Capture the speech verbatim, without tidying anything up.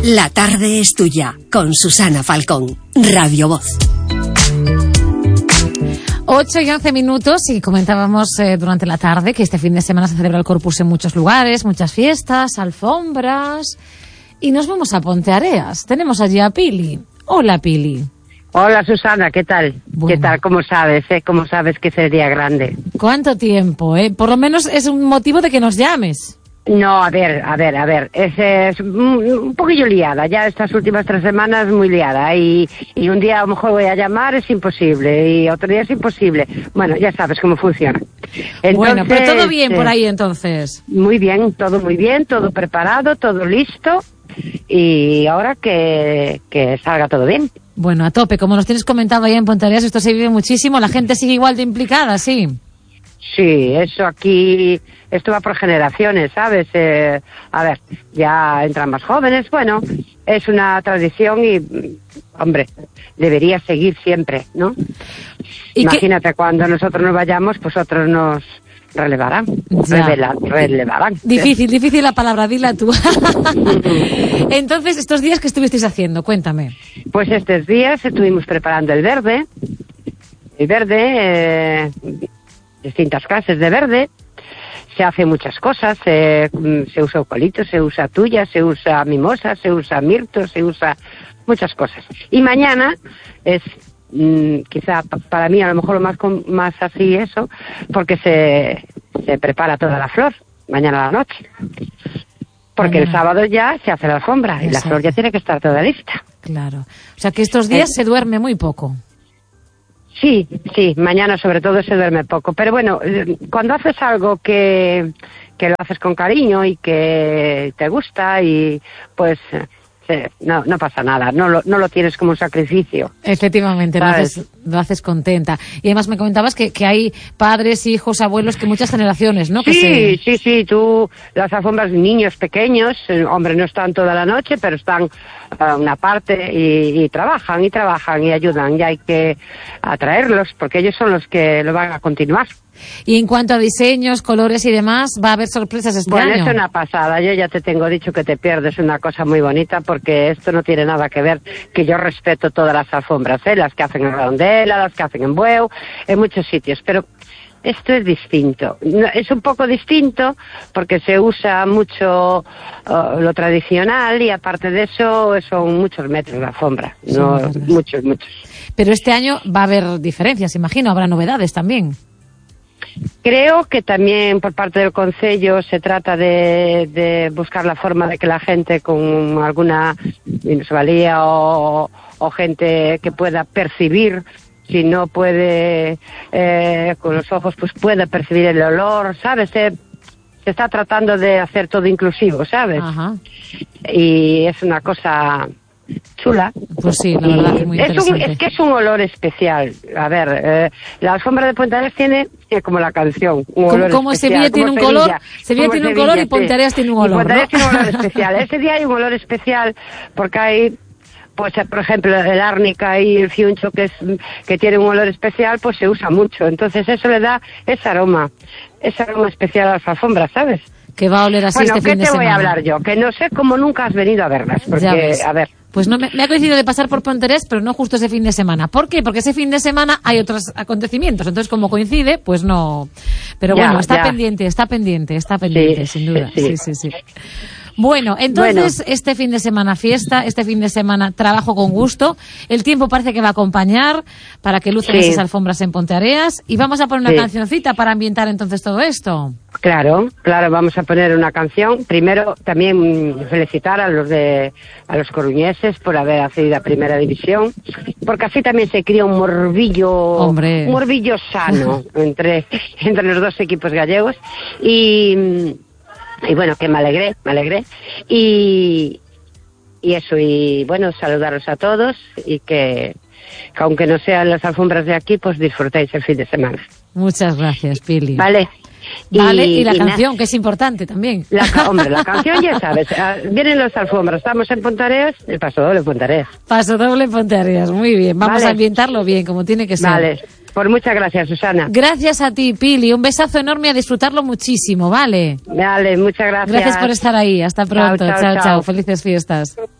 La tarde es tuya, con Susana Falcón, Radio Voz. ocho y once minutos y comentábamos eh, durante la tarde que este fin de semana se celebra el Corpus en muchos lugares, muchas fiestas, alfombras, y nos vamos a Ponteareas. Tenemos allí a Pili. Hola, Pili. Hola, Susana, ¿qué tal? Bueno. ¿Qué tal? ¿Cómo sabes? Eh? ¿Cómo sabes que sería grande? ¿Cuánto tiempo? Eh? Por lo menos es un motivo de que nos llames. No, a ver, a ver, a ver, es, es un poquillo liada, ya estas últimas tres semanas muy liada, y, y un día a lo mejor voy a llamar, es imposible, y otro día es imposible. Bueno, ya sabes cómo funciona. Entonces, bueno, pero todo bien por ahí entonces. Muy bien, todo muy bien, todo preparado, todo listo, y ahora que, que salga todo bien. Bueno, a tope, como nos tienes comentado ahí en Ponteareas, esto se vive muchísimo, la gente sigue igual de implicada, ¿sí? Sí, eso aquí, esto va por generaciones, ¿sabes? Eh, a ver, ya entran más jóvenes, bueno, es una tradición y, hombre, debería seguir siempre, ¿no? Imagínate, qué? Cuando nosotros nos vayamos, pues otros nos relevarán, revela, relevarán. Difícil, difícil la palabra, dila tú. Entonces, ¿estos días qué estuvisteis haciendo? Cuéntame. Pues estos días estuvimos preparando el verde, el verde... Eh, distintas clases de verde, se hace muchas cosas, eh, se usa eucalipto, se usa tuya, se usa mimosa, se usa mirto, se usa muchas cosas. Y mañana es mmm, quizá p- para mí a lo mejor lo más con, más así eso, porque se, se prepara toda la flor mañana a la noche. Porque mañana. El sábado ya se hace la alfombra. Exacto. Y la flor ya tiene que estar toda lista. Claro. O sea que estos días eh, se duerme muy poco. Sí, sí, mañana sobre todo se duerme poco, pero bueno, cuando haces algo que, que lo haces con cariño y que te gusta y pues no, no pasa nada, no lo, no lo tienes como un sacrificio. Efectivamente, lo haces, lo haces contenta. Y además me comentabas que, que hay padres, hijos, abuelos, que muchas generaciones, ¿no? Que sí, se... sí, sí, tú, las alfombras de niños pequeños, eh, hombre, no están toda la noche, pero están uh, una parte y, y trabajan, y trabajan, y ayudan, y hay que atraerlos, porque ellos son los que lo van a continuar. Y en cuanto a diseños, colores y demás, ¿va a haber sorpresas este bueno, año? Bueno, es una pasada. Yo ya te tengo dicho que te pierdes una cosa muy bonita, porque esto no tiene nada que ver, que yo respeto todas las alfombras, ¿eh? Las que hacen en Redondela, las que hacen en Bueu, en muchos sitios, pero esto es distinto. Es un poco distinto porque se usa mucho uh, lo tradicional, y aparte de eso son muchos metros de alfombra, sí, no muchos, muchos. Pero este año va a haber diferencias, imagino, habrá novedades también. Creo que también por parte del Concello se trata de, de buscar la forma de que la gente con alguna minusvalía o, o gente que pueda percibir, si no puede eh, con los ojos, pues pueda percibir el olor, ¿sabes? Se, se está tratando de hacer todo inclusivo, ¿sabes? Ajá. Y es una cosa chula. Pues sí, la verdad que es muy interesante. Es, un, es que es un olor especial. A ver, eh, la alfombra de Ponteareas tiene, eh, como la canción, un como, olor como especial. Sevilla tiene un Sevilla, color, Sevilla tiene un color y Ponteareas tiene un olor, y Ponteareas ¿no? tiene un olor especial. Ese día hay un olor especial porque hay, pues por ejemplo, el árnica y el fiuncho, que es que tiene un olor especial, pues se usa mucho. Entonces eso le da ese aroma, ese aroma especial a las alfombras, ¿sabes? Que va a oler así bueno, este fin de semana. Bueno, ¿qué te voy a hablar yo? Que no sé cómo nunca has venido a verlas, porque, a ver... Pues no, me, me ha coincidido de pasar por Ponteareas, pero no justo ese fin de semana. ¿Por qué? Porque ese fin de semana hay otros acontecimientos. Entonces, como coincide, pues no... Pero ya, bueno, está ya. pendiente, está pendiente, está pendiente, sí, sin duda. Sí, sí, sí. sí. Bueno, entonces, bueno. este fin de semana fiesta, este fin de semana trabajo con gusto. El tiempo parece que va a acompañar para que luzcan sí. esas alfombras en Ponteareas. Y vamos a poner una sí. cancioncita para ambientar entonces todo esto. Claro, claro, vamos a poner una canción. Primero, también felicitar a los de a los coruñeses por haber accedido a Primera División, porque así también se cría un morbillo, Hombre. un morbillo sano entre entre los dos equipos gallegos. Y, y bueno, que me alegré, me alegré. Y, y eso, y bueno, saludaros a todos y que, que aunque no sean las alfombras de aquí, pues disfrutéis el fin de semana. Muchas gracias, Pili. Vale. Vale, y, y la y canción, que es importante también. La, hombre, la canción ya sabes, vienen las alfombras, estamos en Ponteareas, el Paso Doble Ponteareas. Paso Doble Ponteareas, muy bien, vamos vale. a ambientarlo bien, como tiene que ser. Vale, pues muchas gracias, Susana. Gracias a ti, Pili, un besazo enorme, a disfrutarlo muchísimo, ¿vale? Vale, muchas gracias. Gracias por estar ahí, hasta pronto, chao, chao, chao. chao. Felices fiestas.